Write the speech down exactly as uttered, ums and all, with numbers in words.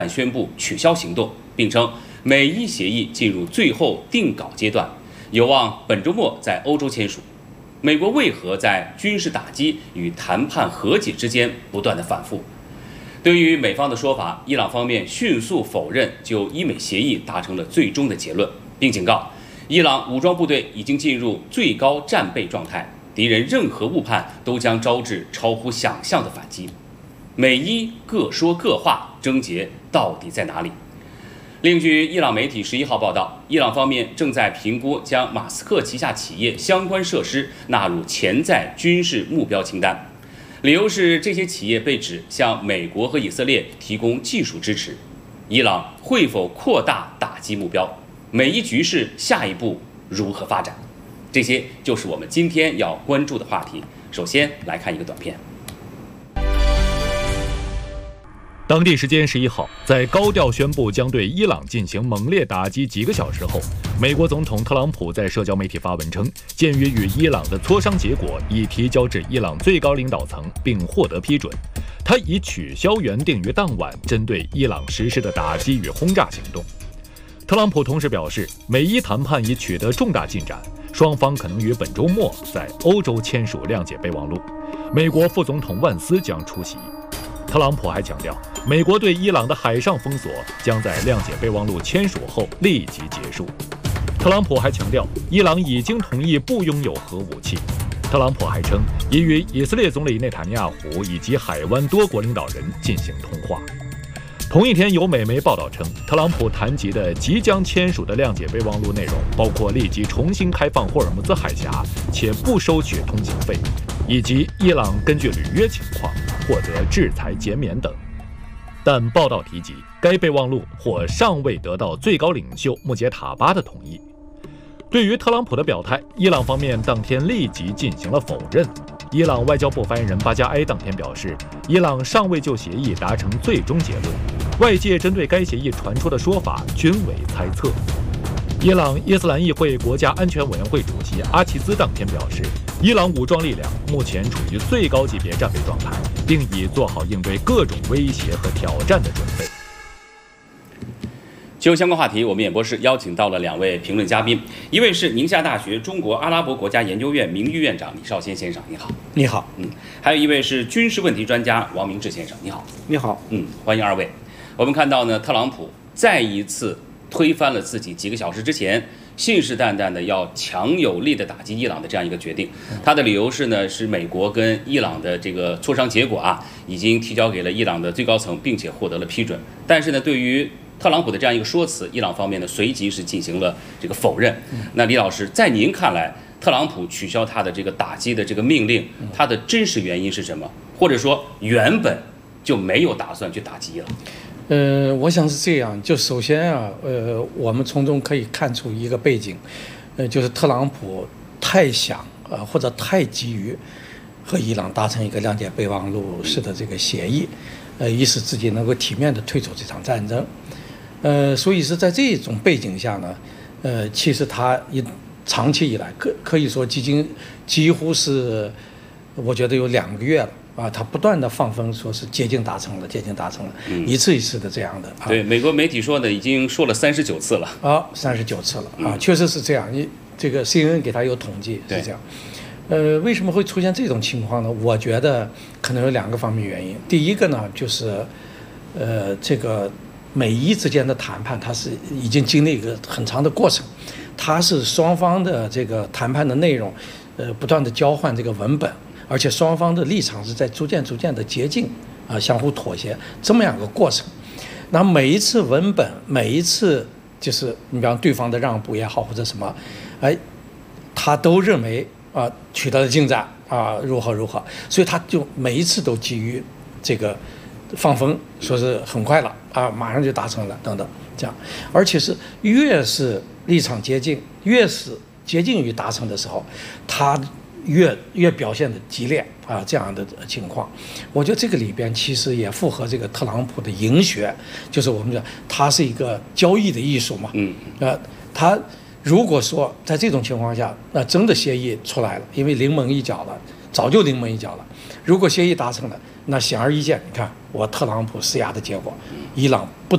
宣布取消行动，并称美伊协议进入最后定稿阶段，有望本周末在欧洲签署。美国为何在军事打击与谈判和解之间不断的反复？对于美方的说法，伊朗方面迅速否认就伊美协议达成了最终的结论，并警告伊朗武装部队已经进入最高战备状态，敌人任何误判都将招致超乎想象的反击。美伊各说各话，症结到底在哪里？另据伊朗媒体十一号报道，伊朗方面正在评估将马斯克旗下企业相关设施纳入潜在军事目标清单，理由是这些企业被指向美国和以色列提供技术支持。伊朗会否扩大打击目标？美伊局势下一步如何发展？这些就是我们今天要关注的话题。首先来看一个短片。 当地时间十一号，在高调宣布将对伊朗进行猛烈打击几个小时后，美国总统特朗普在社交媒体发文称，鉴于与伊朗的磋商结果已提交至伊朗最高领导层并获得批准，他已取消原定于当晚针对伊朗实施的打击与轰炸行动。特朗普同时表示，美伊谈判已取得重大进展，双方可能于本周末在欧洲签署谅解备忘录，美国副总统万斯将出席。特朗普还强调，美国对伊朗的海上封锁将在谅解备忘录签署后立即结束。特朗普还强调，伊朗已经同意不拥有核武器。特朗普还称，已与以色列总理内塔尼亚胡以及海湾多国领导人进行通话。同一天，有美媒报道称，特朗普谈及的即将签署的谅解备忘录内容包括立即重新开放霍尔木兹海峡，且不收取通行费，以及伊朗根据履约情况获得制裁减免等。但报道提及，该备忘录或尚未得到最高领袖穆杰塔巴的同意。对于特朗普的表态，伊朗方面当天立即进行了否认。伊朗外交部发言人巴加埃当天表示，伊朗尚未就协议达成最终结论，外界针对该协议传出的说法均为猜测。伊朗伊斯兰议会国家安全委员会主席阿齐兹当天表示，伊朗武装力量目前处于最高级别战备状态，并已做好应对各种威胁和挑战的准备。 就相关话题，我们演播室邀请到了两位评论嘉宾，一位是宁夏大学中国阿拉伯国家研究院名誉院长李绍先先生，你好。 你好。 嗯，还有一位是军事问题专家王明志先生，你好。 你好。 嗯，欢迎二位。我们看到呢，特朗普再一次推翻了自己几个小时之前信誓旦旦的要强有力的打击伊朗的这样一个决定。他的理由是呢，是美国跟伊朗的这个磋商结果啊，已经提交给了伊朗的最高层，并且获得了批准。但是呢，对于特朗普的这样一个说辞，伊朗方面呢随即是进行了这个否认。那李老师，在您看来，特朗普取消他的这个打击的这个命令，他的真实原因是什么？或者说原本就没有打算去打击了？ 呃，我想是这样。就首先啊，呃，我们从中可以看出一个背景，呃，就是特朗普太想呃或者太急于和伊朗达成一个谅解备忘录式的这个协议，呃，以使自己能够体面地退出这场战争。呃，所以是在这种背景下呢，呃，其实他一长期以来可可以说几经几乎是，我觉得有两个月了啊，他不断的放风说是接近达成了，接近达成了，嗯、一次一次的这样的。啊、 对，美国媒体说的已经说了三十九次了。 啊，三十九次了啊，嗯、确实是这样。你这个 C N N 给他有统计是这样。呃，为什么会出现这种情况呢？我觉得可能有两个方面原因。第一个呢，就是呃这个。美伊之间的谈判，它是已经经历一个很长的过程，它是双方的这个谈判的内容，呃，不断的交换这个文本，而且双方的立场是在逐渐逐渐的接近啊、呃，相互妥协这么样一个过程。那每一次文本，每一次就是你比方对方的让步也好或者什么，哎，他都认为啊、呃、取得了进展啊、呃、如何如何，所以他就每一次都基于这个。放风说是很快了啊，马上就达成了等等，这样，而且是越是立场接近，越是接近于达成的时候，他越越表现的激烈啊，这样的情况，我觉得这个里边其实也符合这个特朗普的营学，就是我们讲他是一个交易的艺术嘛，嗯，呃，他如果说在这种情况下，那真的协议出来了，因为临门一脚了，早就临门一脚了，如果协议达成了。那显而易见，你看我特朗普施压的结果，伊朗不